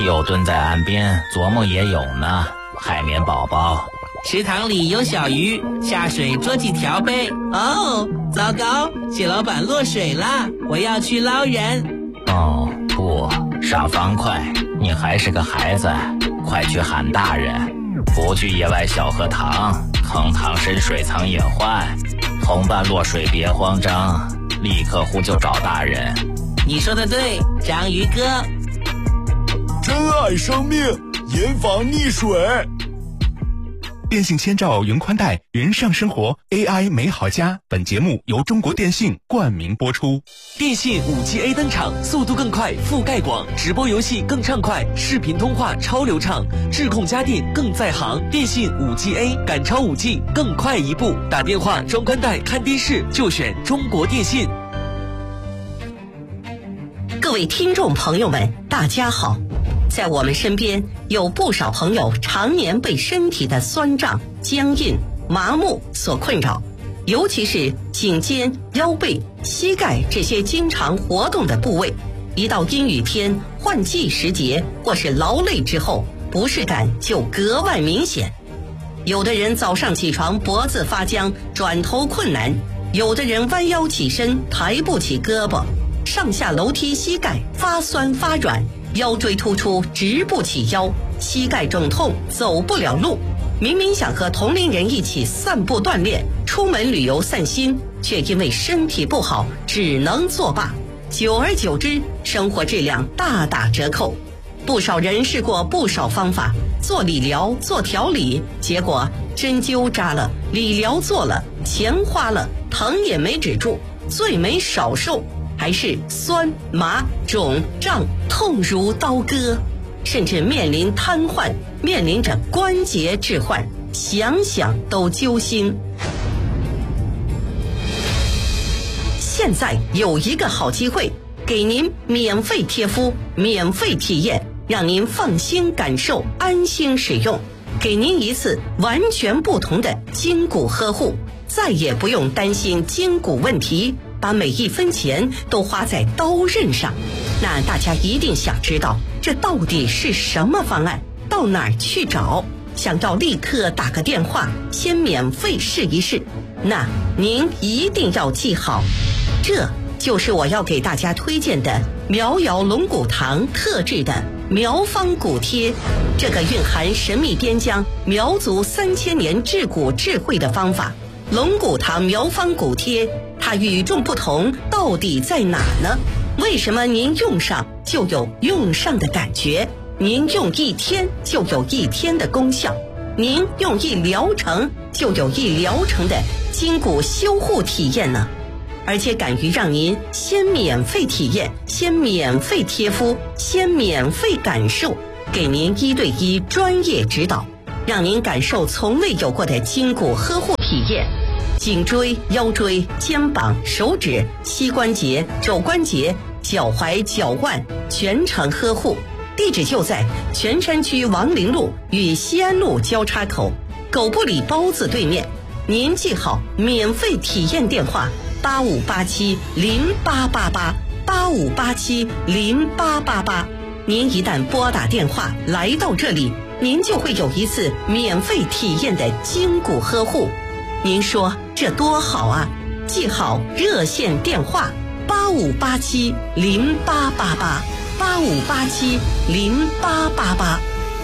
又蹲在岸边琢磨野泳呢。海绵宝宝， 池塘里有小鱼，下水捉几条呗。哦，糟糕，蟹老板落水了，我要去捞人。 哦不，傻方块，你还是个孩子，快去喊大人，不去野外小喝塘，坑塘深水藏隐患，同伴落水别慌张，立刻呼救找大人。 你说的对，章鱼哥。 珍爱生命，严防溺水。 电信千兆云宽带，云上生活 AI 美好家。本节目由中国电信冠名播出。 电信 5G A 登场，速度更快，覆盖广，直播游戏更畅快，视频通话超流畅，智控家电更在行。电信 5G A 赶超 5G， 更快一步。打电话装宽带看电视就选中国电信。 各位听众朋友们，大家好。在我们身边有不少朋友常年被身体的酸胀、僵硬、麻木所困扰，尤其是颈肩、腰背、膝盖这些经常活动的部位，一到阴雨天、换季时节或是劳累之后，不适感就格外明显。有的人早上起床脖子发僵，转头困难；有的人弯腰起身抬不起胳膊，上下楼梯膝盖发酸发软，腰椎突出直不起腰，膝盖肿痛走不了路。明明想和同龄人一起散步锻炼，出门旅游散心，却因为身体不好只能作罢。久而久之，生活质量大打折扣。不少人试过不少方法，做理疗、做调理，结果针灸扎了，理疗做了，钱花了，疼也没止住，最没少受，还是酸麻肿胀痛如刀割，甚至面临瘫痪，面临着关节置换，想想都揪心。现在有一个好机会，给您免费贴敷，免费体验，让您放心感受，安心使用，给您一次完全不同的筋骨呵护，再也不用担心筋骨问题，把每一分钱都花在刀刃上。那大家一定想知道，这到底是什么方案？到哪儿去找？想要立刻打个电话，先免费试一试。那您一定要记好，这就是我要给大家推荐的苗瑶龙骨堂特制的苗方骨贴。这个蕴含神秘边疆苗族3000年治骨智慧的方法，龙骨堂苗方骨贴，它与众不同到底在哪呢？为什么您用上就有用上的感觉？您用一天就有一天的功效，您用一疗程就有一疗程的筋骨修护体验呢？而且敢于让您先免费体验，先免费贴敷，先免费感受，给您1对1专业指导，让您感受从未有过的筋骨呵护体验。颈椎、腰椎、肩膀、手指、膝关节、肘关节、脚踝、脚腕全程呵护。地址就在泉山区王陵路与西安路交叉口，狗不理包子对面。您记好免费体验电话85870888，85870888。您一旦拨打电话来到这里，您就会有一次免费体验的筋骨呵护。您说这多好啊！记好热线电话85870888，85870888。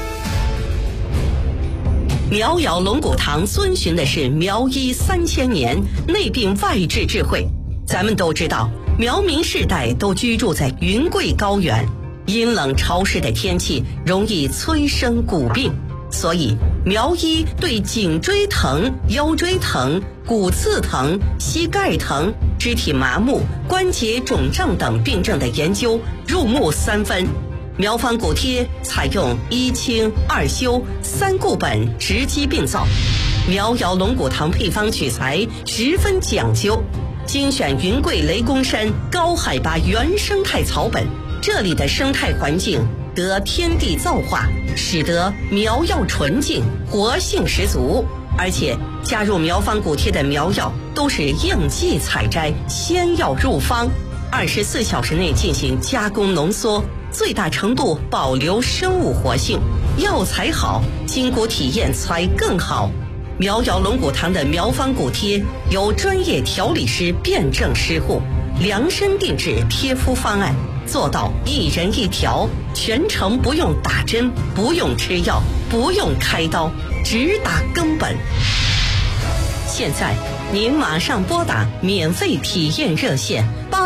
苗瑶龙骨堂遵循的是苗医3000年内病外治智慧。咱们都知道，苗民世代都居住在云贵高原，阴冷潮湿的天气容易催生骨病，所以苗医对颈椎疼、腰椎疼、骨刺疼、膝盖疼、肢体麻木、关节肿胀等病症的研究入木3分。苗方骨贴采用1清2修3固本直击病灶，苗瑶龙骨堂配方取材十分讲究，精选云贵雷公山高海拔原生态草本，这里的生态环境得天地造化，使得苗药纯净，活性十足。而且加入苗方骨贴的苗药都是应季采摘，鲜药入方，24小时内进行加工浓缩， 最大程度保留生物活性，药材好，筋骨体验才更好。苗瑶龙骨堂的苗方骨贴由专业调理师辨证施护，量身定制贴敷方案，做到一人一条，全程不用打针，不用吃药，不用开刀，只打根本。现在您马上拨打免费体验热线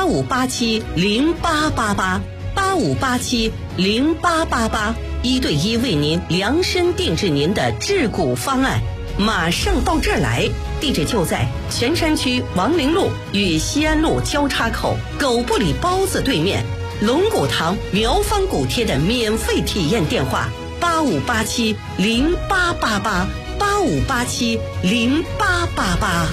8587088885870888，一对一为您量身定制您的治骨方案。马上到这儿来，地址就在泉山区王陵路与西安路交叉口狗不理包子对面。龙骨堂苗方骨贴的免费体验电话8587088885870888。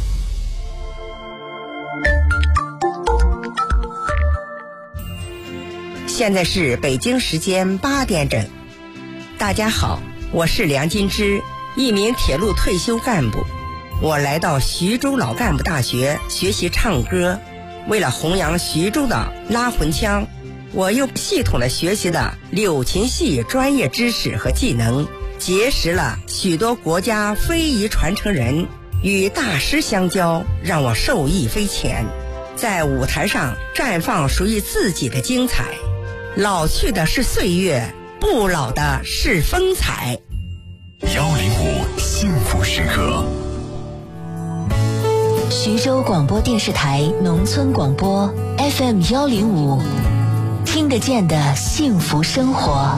现在是北京时间8点整。大家好，我是梁金枝，一名铁路退休干部。我来到徐州老干部大学学习唱歌，为了弘扬徐州的拉魂腔，我又系统地学习了柳琴戏专业知识和技能，结识了许多国家非遗传承人，与大师相交，让我受益匪浅，在舞台上绽放属于自己的精彩。老去的是岁月，不老的是风采。 105幸福时刻。 徐州广播电视台农村广播 FM 105，听得见的幸福生活。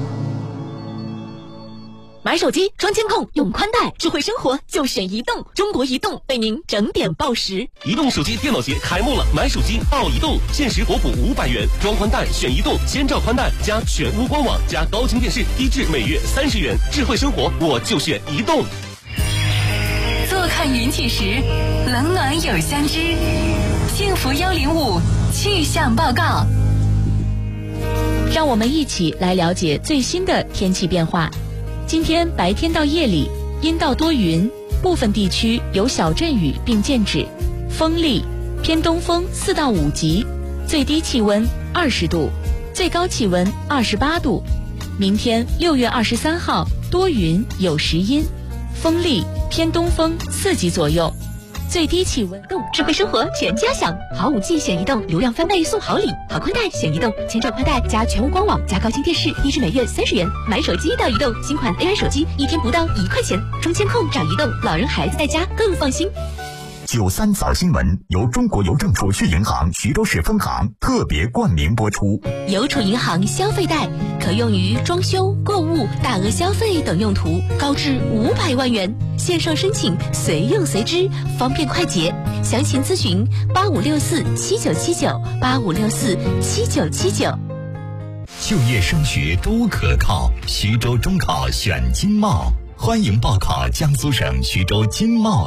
买手机装监控用宽带，智慧生活就选移动。中国移动为您整点报时。 移动手机电脑节开幕了，买手机到移动，限时国补500元，装宽带选移动，千兆宽带加全屋官网加高清电视，低至每月30元。智慧生活我就选移动。 坐看云起时，冷暖有相知。幸福105气象报告。 让我们一起来了解最新的天气变化。今天白天到夜里阴到多云，部分地区有小阵雨并见指，风力偏东风4到5级，最低气温20度，最高气温28度。明天6月23号多云有时阴，风力偏东风4级左右，最低气温。 智慧生活全家享，好5G选移动，流量翻倍送好礼，好宽带选移动，千兆宽带加全屋官网加高清电视，低至每月30元。买手机到移动，新款 AI 手机1天不到1块钱，装监控找移动，老人孩子在家更放心。 93早新闻由中国邮政储蓄银行徐州市分行特别冠名播出。 邮储银行消费贷可用于装修、购物、大额消费等用途，高至500万元，线上申请，随用随支，方便快捷。详情咨询8564797985647979。 就业升学都可靠，徐州中考选经贸，欢迎报考江苏省徐州经贸